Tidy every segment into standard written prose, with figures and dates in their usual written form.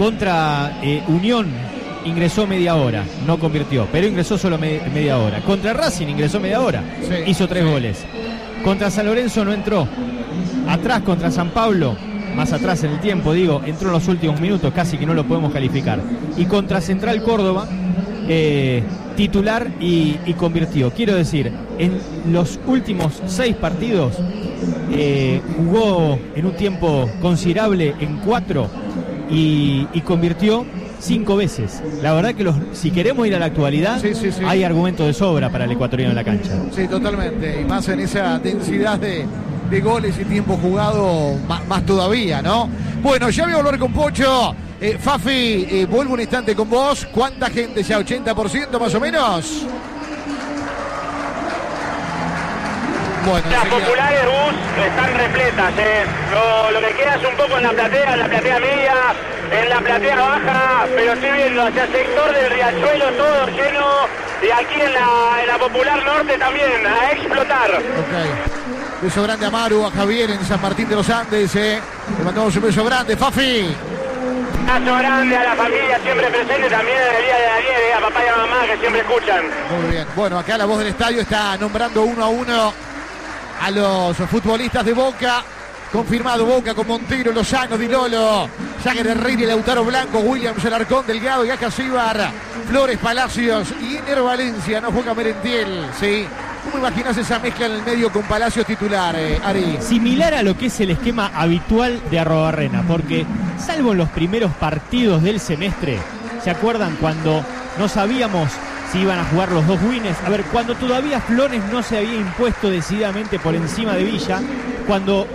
Contra Unión ingresó media hora, no convirtió, pero ingresó solo media hora. Contra Racing ingresó media hora, hizo 3 goles. Contra San Lorenzo no entró. Atrás contra San Pablo, más atrás en el tiempo, digo, entró en los últimos minutos, casi que no lo podemos calificar. Y contra Central Córdoba, titular y convirtió. Quiero decir, en los últimos 6 partidos jugó en un tiempo considerable en 4 y convirtió 5 veces. La verdad que si queremos ir a la actualidad, hay argumentos de sobra para el ecuatoriano en la cancha. Sí, totalmente. Y más en esa densidad de goles y tiempo jugado, más todavía, ¿no? Bueno, ya voy a hablar con Pocho. Fafi, vuelvo un instante con vos. ¿Cuánta gente ya? ¿80% más o menos? Bueno, las populares bus están repletas, lo que queda es un poco en la platea media, en la platea baja, pero estoy viendo hacia el sector del Riachuelo todo lleno, y aquí en la Popular Norte también, a explotar. Ok. Beso grande a Maru, a Javier en San Martín de los Andes, Le mandamos un beso grande, Fafi. Abrazo grande a la familia siempre presente, también en el día de ayer, a papá y a mamá que siempre escuchan. Muy bien, bueno, acá la voz del estadio está nombrando 1 a 1 a los futbolistas de Boca. Confirmado Boca con Montero, Lozano, Di Lolo, Jagger Herrera, Lautaro Blanco, Williams, Alarcón, Delgado, Acasíbar, Flores, Palacios y Ener Valencia, no juega Merentiel, ¿sí? ¿Cómo imaginas esa mezcla en el medio con Palacios titular, Ari? Similar a lo que es el esquema habitual de Arrobarrena, porque salvo en los primeros partidos del semestre, ¿se acuerdan cuando no sabíamos si iban a jugar los 2 Winners? A ver, cuando todavía Flores no se había impuesto decididamente por encima de Villa, cuando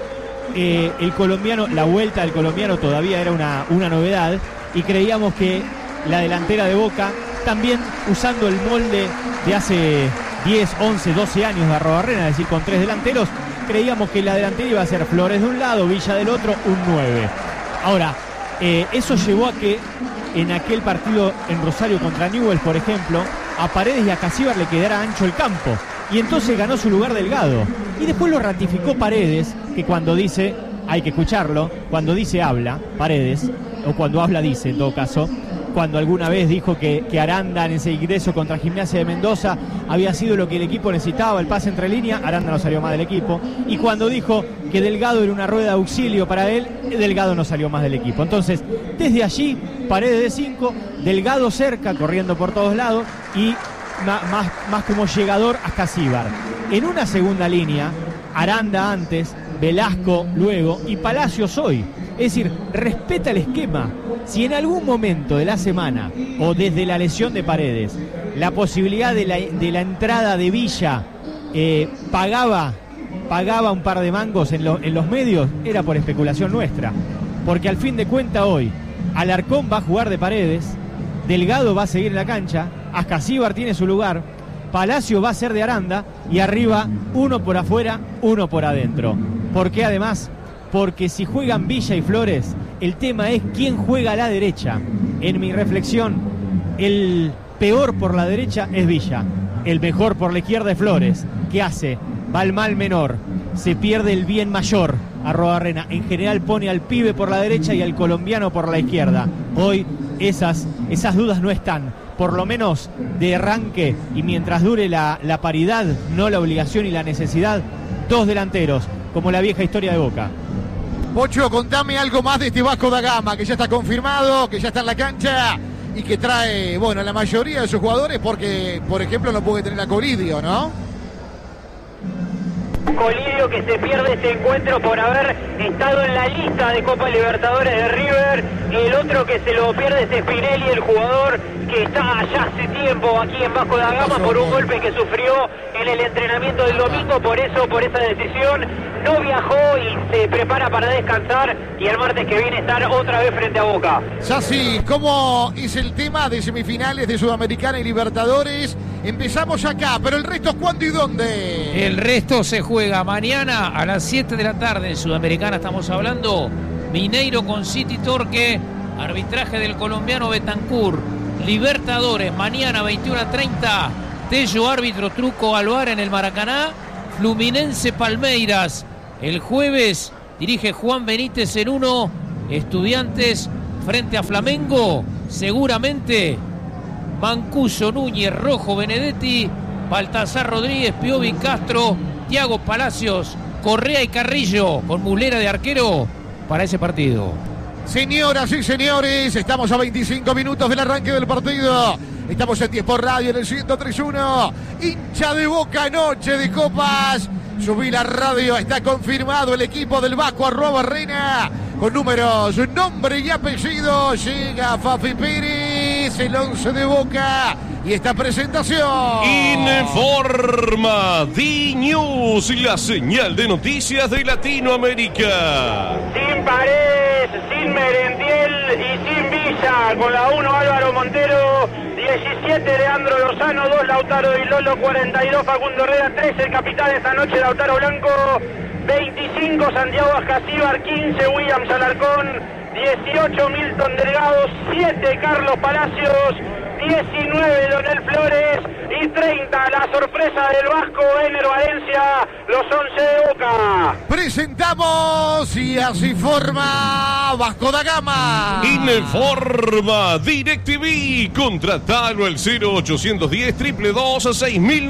el colombiano, la vuelta del colombiano todavía era una novedad, y creíamos que la delantera de Boca, también usando el molde de hace 10, 11, 12 años de Arrobarrena, es decir, con 3 delanteros, creíamos que la delantera iba a ser Flores de un lado, Villa del otro, un 9. Ahora, eso llevó a que en aquel partido en Rosario contra Newell's, por ejemplo, a Paredes y a Casíbar le quedara ancho el campo, y entonces ganó su lugar Delgado, y después lo ratificó Paredes, que cuando dice, hay que escucharlo, cuando dice habla, Paredes, o cuando habla dice, en todo caso, cuando alguna vez dijo que Aranda en ese ingreso contra Gimnasia de Mendoza había sido lo que el equipo necesitaba, el pase entre línea, Aranda no salió más del equipo, y cuando dijo que Delgado era una rueda de auxilio para él, Delgado no salió más del equipo. Entonces, desde allí, Paredes de 5, Delgado cerca, corriendo por todos lados, y más como llegador hasta Casíbar. En una segunda línea, Aranda antes, Velasco luego y Palacios hoy. Es decir, respeta el esquema. Si en algún momento de la semana o desde la lesión de Paredes la posibilidad de la entrada de Villa pagaba un par de mangos en los medios, era por especulación nuestra. Porque al fin de cuentas hoy Alarcón va a jugar de Paredes, Delgado va a seguir en la cancha, Ascasíbar tiene su lugar, Palacio va a ser de Aranda y arriba uno por afuera, uno por adentro. ¿Por qué además? Porque si juegan Villa y Flores, el tema es quién juega a la derecha. En mi reflexión, el peor por la derecha es Villa, el mejor por la izquierda es Flores. ¿Qué hace? Va al mal menor, se pierde el bien mayor. Arrobarrena en general pone al pibe por la derecha y al colombiano por la izquierda. Hoy esas dudas no están, por lo menos de arranque, y mientras dure la paridad, no la obligación y la necesidad, 2 delanteros, como la vieja historia de Boca. Pocho, contame algo más de este Vasco da Gama, que ya está confirmado, que ya está en la cancha y que trae, a la mayoría de sus jugadores, porque, por ejemplo, no puede tener a Colidio, ¿no? Colidio, que se pierde este encuentro por haber estado en la lista de Copa Libertadores de River, y el otro que se lo pierde es Spinelli, el jugador que está allá hace tiempo aquí en Vasco da Gama por un golpe que sufrió en el entrenamiento del domingo, por esa decisión no viajó y se prepara para descansar, y el martes que viene estar otra vez frente a Boca. Sassi, ¿cómo es el tema de semifinales de Sudamericana y Libertadores? Empezamos acá, pero el resto, ¿cuándo y dónde? El resto se juega mañana a las 7 de la tarde en Sudamericana, estamos hablando. Mineiro con City Torque, arbitraje del colombiano Betancur. Libertadores, mañana 21:30, Tello árbitro, Truco Alvar en el Maracaná. Fluminense Palmeiras, el jueves dirige Juan Benítez en 1, Estudiantes frente a Flamengo, seguramente Mancuso, Núñez, Rojo, Benedetti, Baltasar Rodríguez, Piovi, Castro, Thiago Palacios, Correa y Carrillo, con Muslera de arquero para ese partido. Señoras y señores, estamos a 25 minutos del arranque del partido. Estamos en Tiempo Radio en el 103.1. Hincha de Boca, noche de copas. Subí la radio, está confirmado el equipo del Vasco @Barrena. Con números, nombre y apellido. Llega Fafi Pérez, el 11 de Boca. Y esta presentación. Informa D-News, la señal de noticias de Latinoamérica. Sin Paredes, sin Merentiel y sin Villa. Con la 1 Álvaro Montero, 17 Leandro Lozano, 2 Lautaro Di Lolo, 42 Facundo Herrera, 13 el capitán esta noche Lautaro Blanco, 25 Santiago Ascasíbar, 15 Williams Alarcón, 18 Milton Delgado, 7 Carlos Palacios, 19 Leonel Flores y 30 la sorpresa del Vasco Ener Valencia, los 11 de Boca. Presentamos y así forma Vasco da Gama. Informa DirecTV, contratalo al 0810 222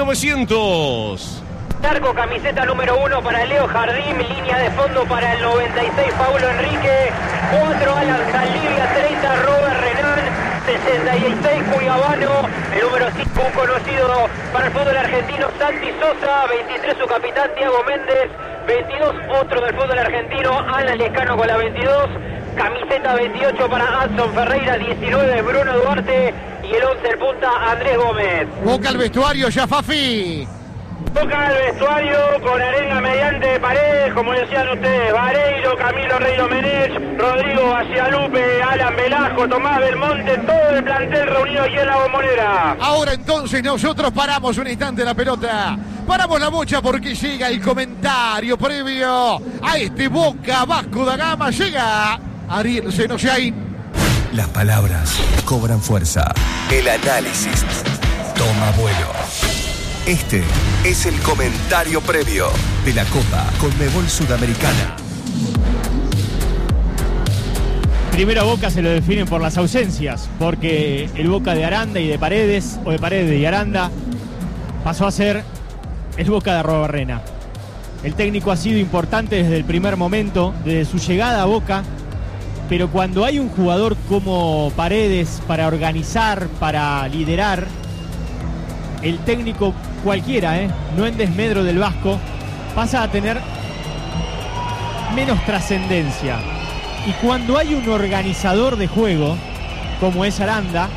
6900. Arco, camiseta número 1 para Leo Jardín, línea de fondo para el 96 Paulo Enrique, 4 Alan Saldivia, 30 Robert Renan, 66 Cuyabano, el número 5 un conocido para el fútbol argentino Santi Sosa, 23 su capitán Thiago Méndez, 22 otro del fútbol argentino Alan Lescano con la 22, camiseta 28 para Adson Ferreira, 19 Bruno Duarte y el 11 el punta Andrés Gómez. Boca al vestuario ya, Fafi. Boca al vestuario con arenga mediante Paredes, como decían ustedes, Vareiro, Camilo Rey Domenech, Rodrigo García-Lupe, Alan Velasco, Tomás Belmonte, todo el plantel reunido aquí en la Bombonera. Ahora entonces nosotros paramos un instante la pelota, paramos la bocha porque llega el comentario previo a este Boca Vasco da Gama. Llega Ariel Senosiain. Las palabras cobran fuerza, el análisis toma vuelo. Este es el comentario previo de la Copa Conmebol Sudamericana. Primero a Boca se lo definen por las ausencias, porque el Boca de Aranda y de Paredes, o de Paredes y Aranda, pasó a ser el Boca de Arruabarrena. El técnico ha sido importante desde el primer momento, desde su llegada a Boca, pero cuando hay un jugador como Paredes para organizar, para liderar, el técnico cualquiera, no en desmedro del Vasco, pasa a tener menos trascendencia. Y cuando hay un organizador de juego, como es Aranda,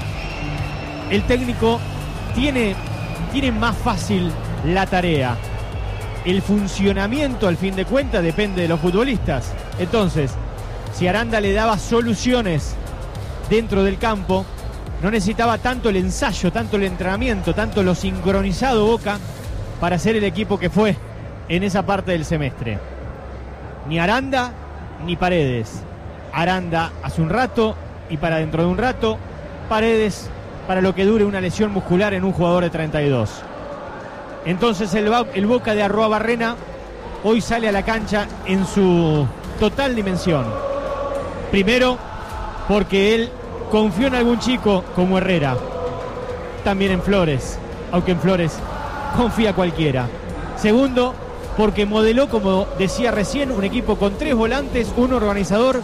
el técnico tiene más fácil la tarea. El funcionamiento, al fin de cuentas, depende de los futbolistas. Entonces, si Aranda le daba soluciones dentro del campo, no necesitaba tanto el ensayo, tanto el entrenamiento, tanto lo sincronizado Boca para ser el equipo que fue en esa parte del semestre. Ni Aranda ni Paredes. Aranda hace un rato y para dentro de un rato. Paredes para lo que dure una lesión muscular en un jugador de 32. Entonces el Boca de Arruabarrena hoy sale a la cancha en su total dimensión. Primero, porque él confió en algún chico como Herrera, también en Flores, aunque en Flores confía cualquiera. Segundo, porque modeló, como decía recién, un equipo con 3 volantes, un organizador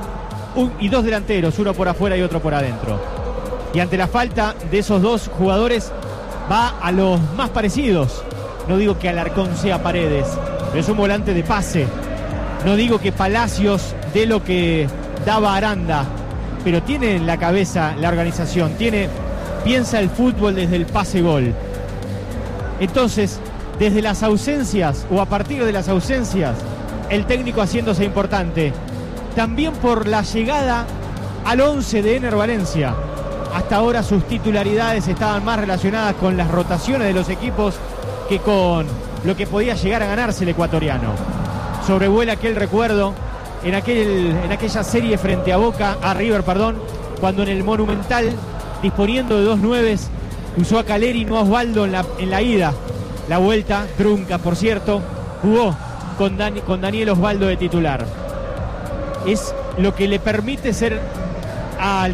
y 2 delanteros, uno por afuera y otro por adentro. Y ante la falta de esos 2 jugadores, va a los más parecidos. No digo que Alarcón sea Paredes, pero es un volante de pase. No digo que Palacios dé lo que daba Aranda, pero tiene en la cabeza la organización, piensa el fútbol desde el pase-gol. Entonces, desde las ausencias o a partir de las ausencias, el técnico haciéndose importante. También por la llegada al 11 de Ener Valencia. Hasta ahora sus titularidades estaban más relacionadas con las rotaciones de los equipos que con lo que podía llegar a ganarse el ecuatoriano. Sobrevuela aquel recuerdo en aquella serie frente a River, cuando en el Monumental, disponiendo de 2 9s, usó a Caleri y no a Osvaldo en la ida. La vuelta, trunca por cierto, jugó con Daniel Osvaldo de titular. Es lo que le permite ser al